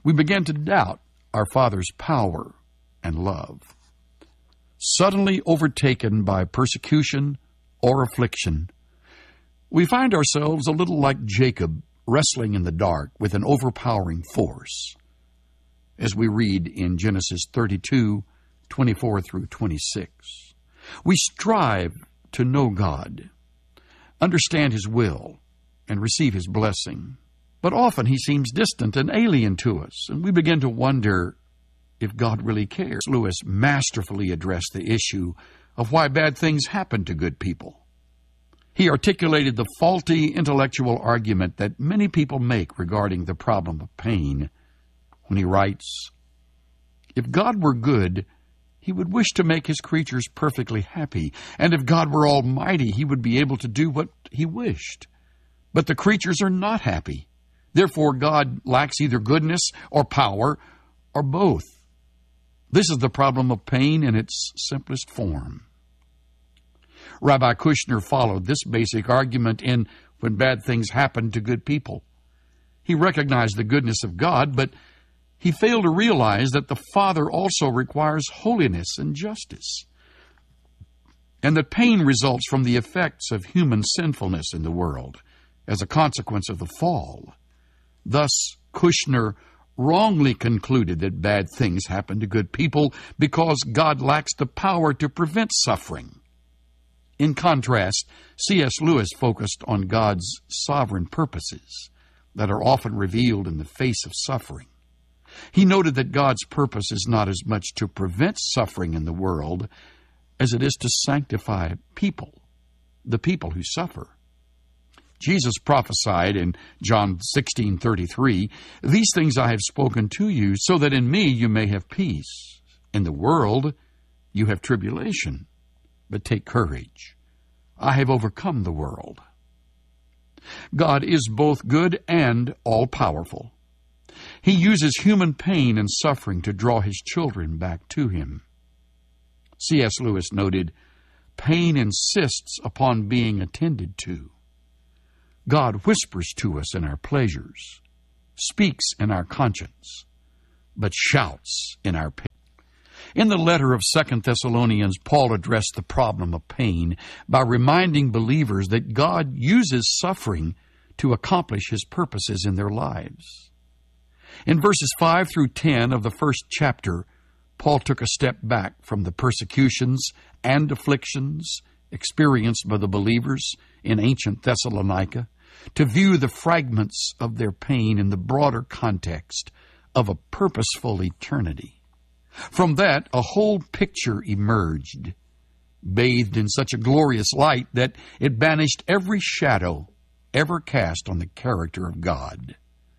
we begin to doubt our Father's power and love. Suddenly overtaken by persecution or affliction, we find ourselves a little like Jacob wrestling in the dark with an overpowering force, as we read in Genesis 32:24 through 26. We strive to know God, understand His will, and receive His blessing. But often He seems distant and alien to us, and we begin to wonder if God really cares. Lewis masterfully addressed the issue of why bad things happen to good people. He articulated the faulty intellectual argument that many people make regarding the problem of pain when he writes, "If God were good, He would wish to make His creatures perfectly happy, and if God were almighty, He would be able to do what He wished. But the creatures are not happy. Therefore, God lacks either goodness or power or both. This is the problem of pain in its simplest form." Rabbi Kushner followed this basic argument in When Bad Things Happen to Good People. He recognized the goodness of God, but he failed to realize that the Father also requires holiness and justice, and that pain results from the effects of human sinfulness in the world as a consequence of the fall. Thus, Kushner wrongly concluded that bad things happen to good people because God lacks the power to prevent suffering. In contrast, C.S. Lewis focused on God's sovereign purposes that are often revealed in the face of suffering. He noted that God's purpose is not as much to prevent suffering in the world as it is to sanctify people, the people who suffer. Jesus prophesied in John 16:33, "These things I have spoken to you, so that in me you may have peace. In the world you have tribulation, but take courage. I have overcome the world." God is both good and all-powerful. He uses human pain and suffering to draw His children back to Him. C.S. Lewis noted, "Pain insists upon being attended to. God whispers to us in our pleasures, speaks in our conscience, but shouts in our pain." In the letter of 2 Thessalonians, Paul addressed the problem of pain by reminding believers that God uses suffering to accomplish His purposes in their lives. In verses 5 through 10 of the first chapter, Paul took a step back from the persecutions and afflictions experienced by the believers in ancient Thessalonica to view the fragments of their pain in the broader context of a purposeful eternity. From that, a whole picture emerged, bathed in such a glorious light that it banished every shadow ever cast on the character of God.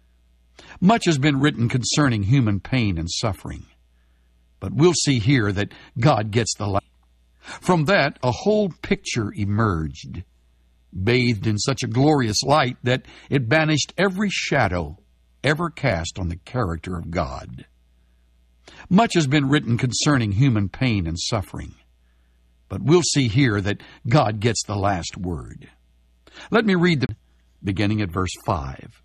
Much has been written concerning human pain and suffering, but we'll see here that God gets the light. From that, a whole picture emerged, bathed in such a glorious light that it banished every shadow ever cast on the character of God. Much has been written concerning human pain and suffering, but we'll see here that God gets the last word. Let me read beginning at verse 5.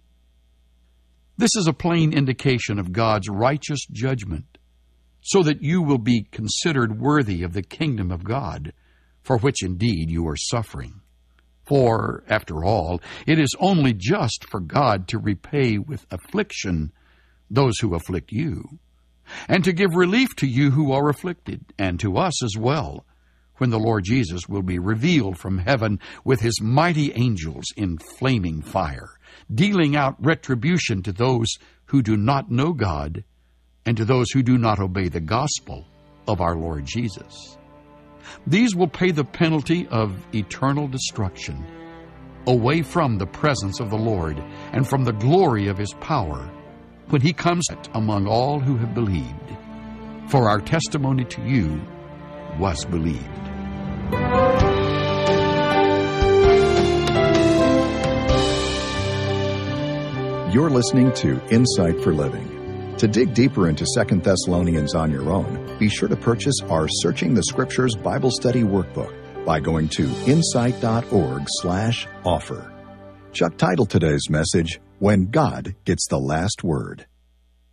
"This is a plain indication of God's righteous judgment, so that you will be considered worthy of the kingdom of God, for which indeed you are suffering. For, after all, it is only just for God to repay with affliction those who afflict you, and to give relief to you who are afflicted, and to us as well, when the Lord Jesus will be revealed from heaven with His mighty angels in flaming fire, dealing out retribution to those who do not know God, and to those who do not obey the gospel of our Lord Jesus. These will pay the penalty of eternal destruction, away from the presence of the Lord and from the glory of His power, when He comes among all who have believed. For our testimony to you was believed." You're listening to Insight for Living. To dig deeper into 2 Thessalonians on your own, be sure to purchase our Searching the Scriptures Bible Study Workbook by going to insight.org/offer. Chuck titled today's message, "When God Gets the Last Word."